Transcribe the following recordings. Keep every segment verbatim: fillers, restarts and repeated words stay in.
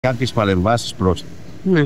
κάποιες παρεμβάσεις πρόσθετες. Ναι.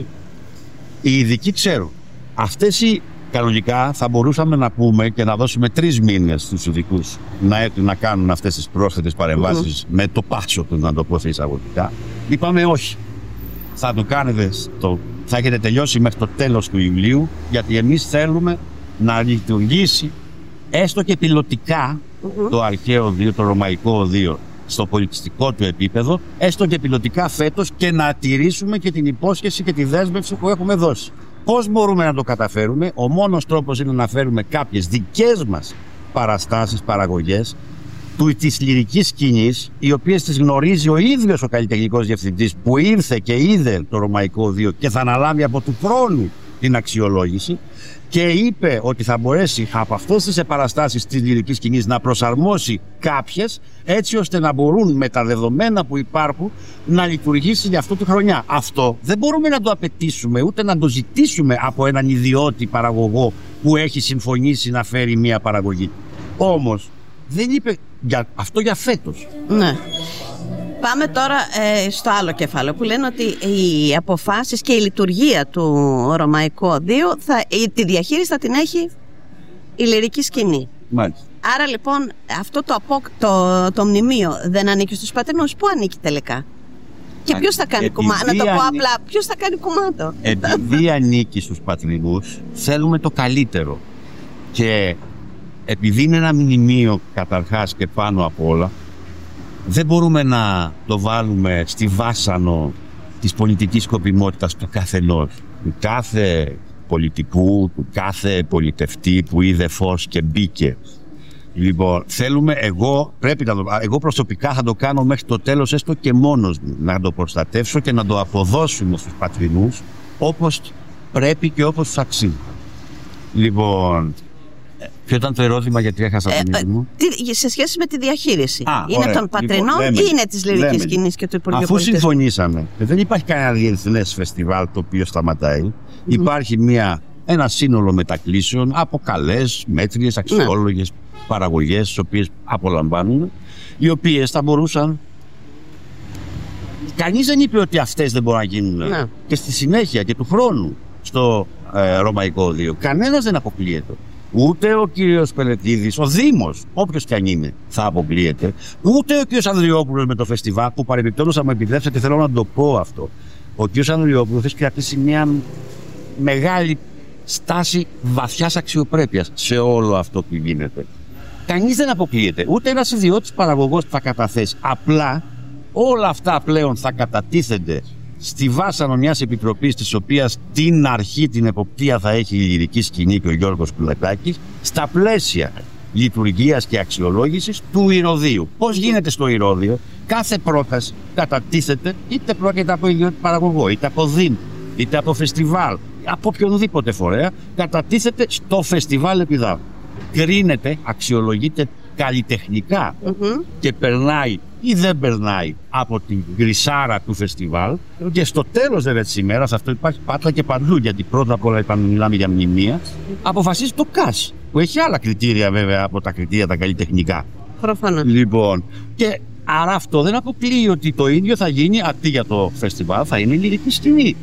Οι ειδικοί ξέρουν. Αυτές οι κανονικά θα μπορούσαμε να πούμε και να δώσουμε τρεις μήνες στους ειδικούς να, να κάνουν αυτές τις πρόσθετες παρεμβάσεις mm-hmm. με το πάσο του, να το πω σε εισαγωγικά. Είπαμε όχι. Θα το κάνετε, στο, θα έχετε τελειώσει μέχρι το τέλος του Ιουλίου, γιατί εμείς θέλουμε να λειτουργήσει έστω και πιλωτικά mm-hmm. το αρχαίο οδείο, το ρωμαϊκό οδείο στο πολιτιστικό του επίπεδο, έστω και πιλωτικά φέτος, και να τηρήσουμε και την υπόσχεση και τη δέσμευση που έχουμε δώσει. Πώς μπορούμε να το καταφέρουμε? Ο μόνος τρόπος είναι να φέρουμε κάποιες δικές μας παραστάσεις, παραγωγές του, της λυρικής σκηνής, οι οποίες τις γνωρίζει ο ίδιος ο καλλιτεχνικός διευθυντής που ήρθε και είδε το ρωμαϊκό οδείο και θα αναλάβει από του χρόνου την αξιολόγηση, και είπε ότι θα μπορέσει από αυτές τις επαναστάσεις της λυρικής σκηνής να προσαρμόσει κάποιες, έτσι ώστε να μπορούν με τα δεδομένα που υπάρχουν να λειτουργήσει για αυτή τη χρονιά. Αυτό δεν μπορούμε να το απαιτήσουμε ούτε να το ζητήσουμε από έναν ιδιώτη παραγωγό που έχει συμφωνήσει να φέρει μία παραγωγή. Όμως δεν είπε για, αυτό για φέτος. Ναι. Πάμε τώρα ε, στο άλλο κεφάλαιο που λένε ότι οι αποφάσεις και η λειτουργία του ρωμαϊκού οδείου, θα, η, τη διαχείριση θα την έχει η λυρική σκηνή. Μάλιστα. Άρα λοιπόν αυτό το, απο, το, το μνημείο δεν ανήκει στους πατρινούς. Πού ανήκει τελικά? Και ποιος θα κάνει κομμάτι? Να το πω ανή... απλά, ποιος θα κάνει κομμάτο? Επειδή ανήκει στους πατρινούς, θέλουμε το καλύτερο. Και επειδή είναι ένα μνημείο καταρχάς και πάνω απ' όλα, δεν μπορούμε να το βάλουμε στη βάσανο της πολιτικής σκοπιμότητας του καθενός, του κάθε πολιτικού, του κάθε πολιτευτή που είδε φως και μπήκε. Λοιπόν, θέλουμε, εγώ, πρέπει να το, εγώ προσωπικά θα το κάνω μέχρι το τέλος, έστω και μόνος μου, να το προστατεύσω και να το αποδώσουμε στους πατρινούς όπως πρέπει και όπως τους αξίζει. Λοιπόν, ποιο ήταν το ερώτημα, γιατί έχασα ε, την ίδια μου? Σε σχέση με τη διαχείριση. Α, είναι ωραία. των πατρινών Λοιπόν, λέμε, ή είναι της λυρικής σκηνής και του Υπουργείου Αφού Πολιτισμού? συμφωνήσαμε, δεν υπάρχει κανένα διεθνές φεστιβάλ το οποίο σταματάει. Mm-hmm. Υπάρχει μια, ένα σύνολο μετακλήσεων από καλές, μέτριες, αξιόλογες ναι. παραγωγές, τις οποίες απολαμβάνουν, οι οποίες θα μπορούσαν. Κανείς δεν είπε ότι αυτές δεν μπορούν να γίνουν ναι. και στη συνέχεια και του χρόνου στο ε, ρωμαϊκό οδείο. Κανένας δεν αποκλείεται. Ούτε ο κύριος Πελετίδης, ο Δήμος, όποιος και αν είναι, θα αποκλείεται. Ούτε ο κύριος Ανδριόπουλος με το φεστιβάλ, που παρεμπιπτόντως, θα μου επιτρέψετε, θέλω να το πω αυτό. Ο κύριος Ανδριόπουλος έχει κρατήσει μια μεγάλη στάση βαθιάς αξιοπρέπειας σε όλο αυτό που γίνεται. Κανείς δεν αποκλείεται. Ούτε ένας ιδιώτης παραγωγός που θα καταθέσει. Απλά όλα αυτά πλέον θα κατατίθενται στη βάσανο μιας επιτροπής, της οποίας την αρχή, την εποπτεία θα έχει η λυρική σκηνή και ο Γιώργος Κουλετάκης, στα πλαίσια λειτουργίας και αξιολόγησης του ηρωδείου. Πώς γίνεται στο ηρώδειο? Κάθε πρόταση κατατίθεται, είτε πρόκειται από ιδιώτη παραγωγό, είτε από δήμο, είτε από φεστιβάλ, από οποιονδήποτε φορέα, κατατίθεται στο φεστιβάλ Επιδαύρου. Κρίνεται, αξιολογείται καλλιτεχνικά mm-hmm. και περνάει ή δεν περνάει από την γκρισάρα του φεστιβάλ, και στο τέλος βέβαια της ημέρας, αυτό υπάρχει πάντα και παντού, γιατί πρώτα απ' όλα είπαμε, μιλάμε για μνημεία, αποφασίζει το ΚΑΣ, που έχει άλλα κριτήρια βέβαια από τα κριτήρια τα καλλιτεχνικά. Προφανώς. Λοιπόν, και άρα αυτό δεν αποκλείει ότι το ίδιο θα γίνει, αντί για το φεστιβάλ θα είναι η λυρική σκηνή.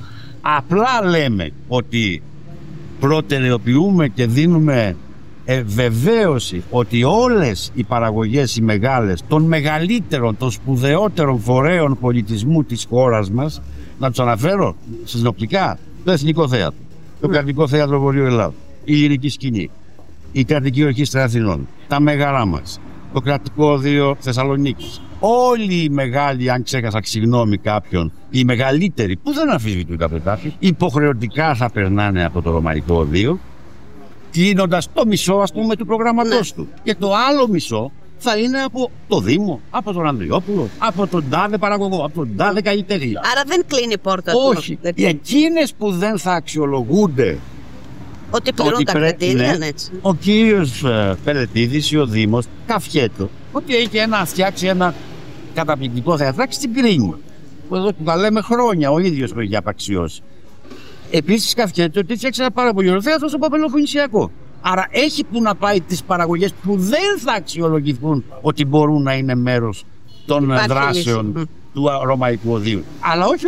Απλά λέμε ότι προτεραιοποιούμε και δίνουμε Ε, βεβαίωση ότι όλες οι παραγωγές οι μεγάλες των μεγαλύτερων, των σπουδαιότερων φορέων πολιτισμού της χώρας μας, να τους αναφέρω συνοπτικά: το Εθνικό Θέατρο, το mm. Κρατικό Θέατρο Βορείου Ελλάδος, η Λυρική Σκηνή, η Κρατική Ορχήστρα Αθηνών, τα Μέγαρά μας, το Κρατικό Οδείο Θεσσαλονίκης, όλοι οι μεγάλοι, αν ξέχασα συγγνώμη κάποιον, οι μεγαλύτεροι που δεν αμφισβητούν τα πετάφη, υποχρεωτικά θα περνάνε από το Ρωμαϊκό Οδείο, κλείνοντας το μισό, ας πούμε, του προγραμματός ναι. του. Και το άλλο μισό θα είναι από το Δήμο, από τον Ανδριόπουλο, από τον τάδε παραγωγό, από τον τάδε καλλιτέχνη. Άρα δεν κλείνει η πόρτα του. Όχι. Δεν... Εκείνες που δεν θα αξιολογούνται ότι πληρούν τα κριτήρια, ναι, έτσι. Ο κύριος ε, Πελετίδης ή ο Δήμος καφιέτο ότι έχει ένα, φτιάξει ένα καταπληκτικό θεατράκι στην Κρίνη, που εδώ που τα λέμε χρόνια ο ίδιος που έχει απαξιώσει. Επίσης καφιέται ότι φτιάξει ένα πάρα πολύ ωραίο θέατρο στο Παπελοποννησιακό. Άρα έχει που να πάει τις παραγωγές που δεν θα αξιολογηθούν ότι μπορούν να είναι μέρος των Υπάρχει δράσεων λύση. του Ρωμαϊκού Οδείου. Αλλά όχι